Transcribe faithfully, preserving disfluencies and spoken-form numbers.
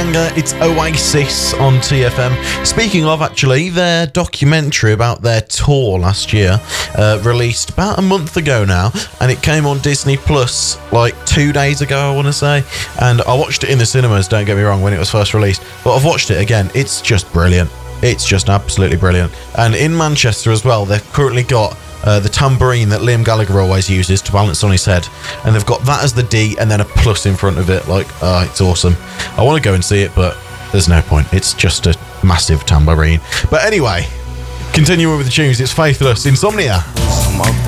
banger. It's Oasis on T F M. Speaking of, actually, their documentary about their tour last year uh, released about a month ago now, and it came on Disney Plus like two days ago, I want to say. And I watched it in the cinemas, don't get me wrong, when it was first released, but I've watched it again. It's just brilliant. It's just absolutely brilliant. And in Manchester as well, they've currently got Uh, the tambourine that Liam Gallagher always uses to balance on his head, and they've got that as the D and then a plus in front of it. Like, uh, it's awesome. I want to go and see it, but there's no point. It's just a massive tambourine. But anyway, continuing with the tunes, it's Faithless, Insomnia.